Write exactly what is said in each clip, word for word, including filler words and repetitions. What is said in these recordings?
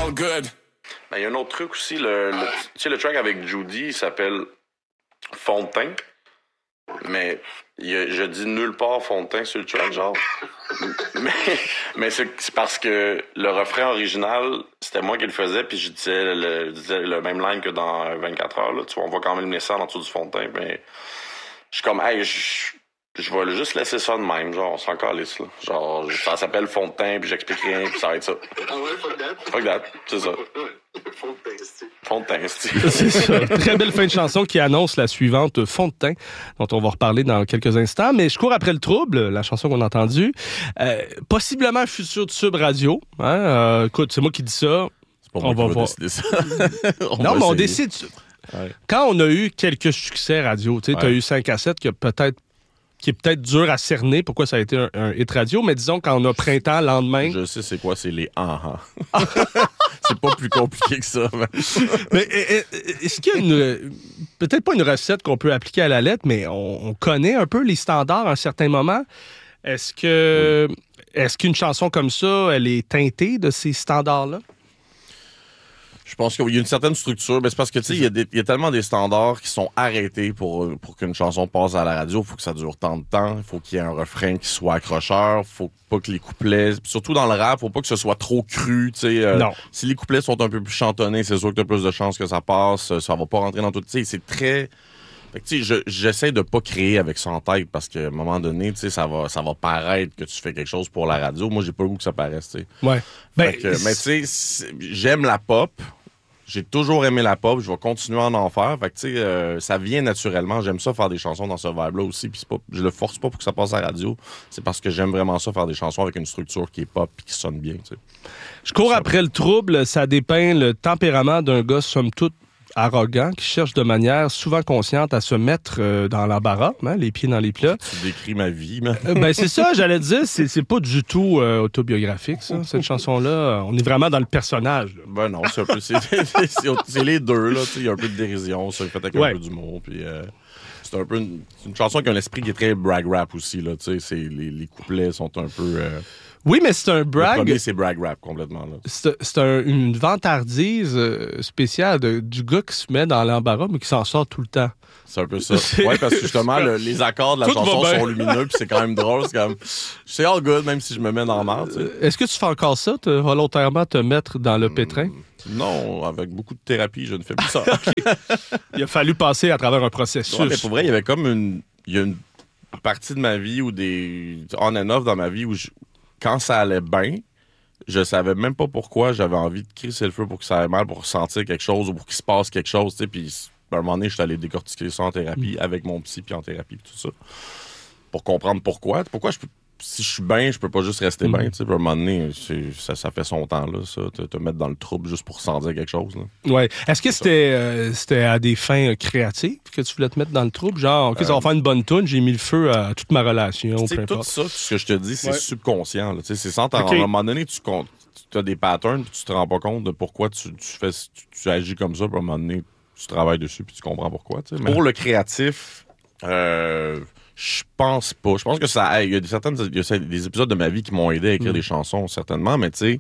all good. Ben, il y a un autre truc aussi, le, le, tu sais, le track avec Judy, il s'appelle Fond de teint. Mais il a, je dis nulle part fond de teint sur le track, genre. mais mais c'est, c'est parce que le refrain original, c'était moi qui le faisais, puis je disais le, je disais le même line que dans vingt-quatre heures. Là. Tu vois, on voit quand même le message en dessous du fond de teint. Mais je suis comme, hey, je, je vais juste laisser ça de même, genre, on s'en calisse, là. Genre, ça s'appelle fond de teint, puis j'explique rien, puis ça va être ça. Ah ouais, fuck that. Fuck that, c'est ça. Fond de teint, c'est... Fond de teint, c'est... C'est ça. Très belle fin de chanson qui annonce la suivante, Fond de teint, dont on va reparler dans quelques instants. Mais je cours après le trouble, la chanson qu'on a entendue. Euh, possiblement un futur tube radio. Hein? Euh, écoute, c'est moi qui dis ça. C'est pas moi on qui va va voir. décider ça. on non, va mais on essayer. décide. Ouais. Quand on a eu quelques succès radio, tu sais, Ouais. tu as eu cinq à sept qui a peut-être qui est peut-être dur à cerner pourquoi ça a été un, un hit radio, mais disons quand on a printemps, lendemain. Je sais c'est quoi, c'est les ah ah. C'est pas plus compliqué que ça. Mais, mais est-ce qu'il y a une peut-être pas une recette qu'on peut appliquer à la lettre, mais on, on connaît un peu les standards à un certain moment. Est-ce que oui. est-ce qu'une chanson comme ça, elle est teintée de ces standards-là? Je pense qu'il y a une certaine structure, mais c'est parce que tu sais, il y a des, il y a tellement des standards qui sont arrêtés pour pour qu'une chanson passe à la radio. Il faut que ça dure tant de temps. Il faut qu'il y ait un refrain qui soit accrocheur. Il faut pas que les couplets, surtout dans le rap, faut pas que ce soit trop cru. Tu sais, euh, non. Si les couplets sont un peu plus chantonnés, c'est sûr que t'as plus de chances que ça passe. Ça va pas rentrer dans tout. Tu sais, c'est très. Fait que, tu sais, je, j'essaie de pas créer avec ça en tête parce qu'à un moment donné, tu sais, ça va, ça va paraître que tu fais quelque chose pour la radio. Moi, j'ai pas le goût que ça paraisse, tu sais. Ouais. Ben, que, mais tu sais, j'aime la pop. J'ai toujours aimé la pop. Je vais continuer à en faire. Fait que, tu sais, euh, ça vient naturellement. J'aime ça faire des chansons dans ce vibe-là aussi. Puis c'est pas, je le force pas pour que ça passe à la radio. C'est parce que j'aime vraiment ça faire des chansons avec une structure qui est pop et qui sonne bien, tu sais. Je cours ça. après le trouble. Ça dépeint le tempérament d'un gars, somme toute, arrogant, qui cherche de manière souvent consciente à se mettre euh, dans l'embarras, hein, les pieds dans les plats. Tu décris ma vie, man. Euh, ben c'est ça, j'allais te dire, c'est, c'est pas du tout euh, autobiographique, ça, cette chanson-là. On est vraiment dans le personnage. Là. Ben non, c'est un peu, c'est, c'est, c'est, c'est les deux, là, tu sais, il y a un peu de dérision, ça, fait avec ouais. un peu d'humour, puis euh, c'est un peu une, c'est une chanson qui a un esprit qui est très brag rap aussi, là, tu sais, c'est, les, les couplets sont un peu... Euh, oui, mais c'est un brag. Le premier, c'est brag rap complètement. Là. C'est, c'est un, une vantardise euh, spéciale de, du gars qui se met dans l'embarras, mais qui s'en sort tout le temps. C'est un peu ça. Oui, parce que justement, le, les accords de la tout chanson sont lumineux, puis c'est quand même drôle. C'est comme, c'est all good, même si je me mets dans la merde. Tu sais. Est-ce que tu fais encore ça, te, volontairement te mettre dans le pétrin? Non, avec beaucoup de thérapie, je ne fais plus ça. Il a fallu passer à travers un processus. Ouais, mais pour vrai, il y avait comme une... Il y a une partie de ma vie, ou des... on and off dans ma vie, où je... quand ça allait bien, je savais même pas pourquoi j'avais envie de crisser le feu pour que ça aille mal, pour ressentir quelque chose ou pour qu'il se passe quelque chose, tu sais, puis à un moment donné, je suis allé décortiquer ça en thérapie, avec mon psy, puis en thérapie, puis tout ça, pour comprendre pourquoi. Pourquoi je peux... Si je suis bien, je peux pas juste rester bien, tu sais, puis à un moment donné, ça, ça fait son temps, là, ça, te, te mettre dans le trouble juste pour sentir quelque chose, là. Ouais. Est-ce que c'était, euh, c'était à des fins créatives que tu voulais te mettre dans le trouble? Genre, OK, ça va euh, faire une bonne toune, j'ai mis le feu à toute ma relation, peu importe. Tout ça, tout ce que je te dis, c'est ouais. subconscient, là, tu sais, c'est sans t'en okay. À un moment donné, tu comptes. Tu as des patterns, puis tu te rends pas compte de pourquoi tu, tu fais, tu, tu agis comme ça, puis à un moment donné, tu travailles dessus, puis tu comprends pourquoi. Tu sais. Mais pour le créatif, euh, je pense pas. Je pense que ça aide. Il y a des, certaines, il y a des épisodes de ma vie qui m'ont aidé à écrire mm. des chansons, certainement, mais tu sais,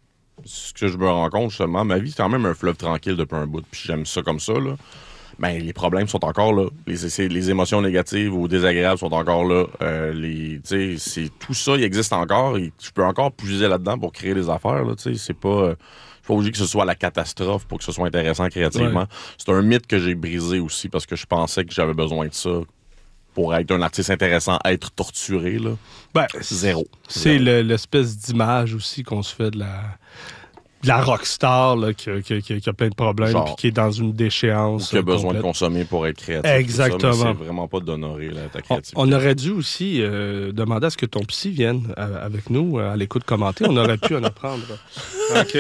ce que je me rends compte, justement, ma vie, c'est quand même un fleuve tranquille depuis un bout, puis j'aime ça comme ça, là. Ben, les problèmes sont encore là. Les, les émotions négatives ou désagréables sont encore là. Euh, les, c'est, tout ça, il existe encore. Et je peux encore puiser là-dedans pour créer des affaires. Là, c'est pas, euh, je suis pas obligé que ce soit la catastrophe pour que ce soit intéressant créativement. Ouais. C'est un mythe que j'ai brisé aussi parce que je pensais que j'avais besoin de ça pour être un artiste intéressant, être torturé. Là. Ben, Zéro. C'est Zéro. Le, l'espèce d'image aussi qu'on se fait de la... de la rockstar là, qui, qui, qui, qui a plein de problèmes et qui est dans une déchéance. Ou qui a besoin complète. de consommer pour être créatif. Exactement. Ça, c'est vraiment pas d'honorer là, ta créativité. On, on aurait dû aussi euh, demander à ce que ton psy vienne euh, avec nous à l'écoute commenter. On aurait pu en apprendre. OK.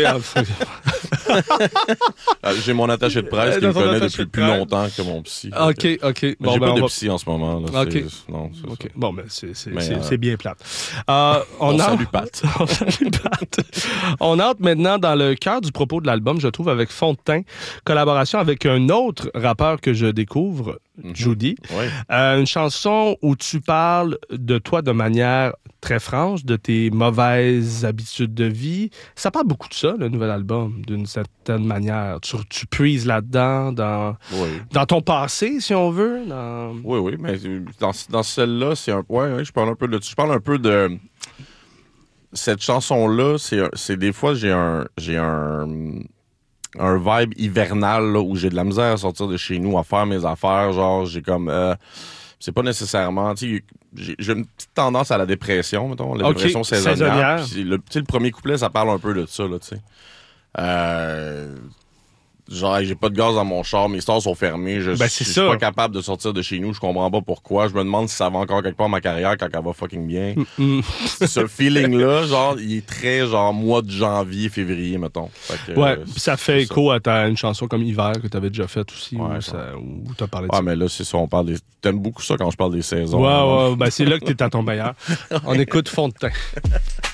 J'ai mon attaché de presse qui me connaît depuis plus longtemps que mon psy. OK, OK. Mais bon, j'ai ben, pas de va... psy en ce moment. Là. OK. C'est... Non, c'est okay. ça. Bon, ben, c'est, c'est, c'est, euh... c'est bien plate. Euh, on, on a... salue Pat. on salue Pat. On entre maintenant dans dans le cœur du propos de l'album, je trouve, avec Fond de teint, collaboration avec un autre rappeur que je découvre, mm-hmm. Judy. Oui. Euh, une chanson où tu parles de toi de manière très franche, de tes mauvaises habitudes de vie. Ça parle beaucoup de ça, le nouvel album, d'une certaine manière. Tu, tu puises là-dedans, dans, oui. dans ton passé, si on veut. Dans... Oui, oui, mais dans, dans celle-là, c'est un... Ouais, ouais, je parle un peu de... Je parle un peu de... Cette chanson-là, c'est, c'est des fois, j'ai un... J'ai un... un vibe hivernal, là, où j'ai de la misère à sortir de chez nous, à faire mes affaires, genre, j'ai comme... Euh, c'est pas nécessairement... Tu sais, j'ai, j'ai une petite tendance à la dépression, mettons, la okay. dépression saisonnière. saisonnière. Puis le, le premier couplet, ça parle un peu de ça, là, tu sais. Euh... Genre, j'ai pas de gaz dans mon char, mes stores sont fermés, je, ben, je suis pas capable de sortir de chez nous, je comprends pas pourquoi. Je me demande si ça va encore quelque part ma carrière quand elle va fucking bien. Mm-mm. Ce feeling-là, genre, il est très, genre, mois de janvier, février, mettons. Fait que, ouais, euh, ça fait écho ça. à ta, une chanson comme Hiver que t'avais déjà faite aussi, ouais, où, ça, où t'as parlé de ouais, ça. mais là, c'est ça, on parle des... T'aimes beaucoup ça quand je parle des saisons. Ouais, hein, ouais, ben c'est là que t'es à ton meilleur. On écoute Fond de teint.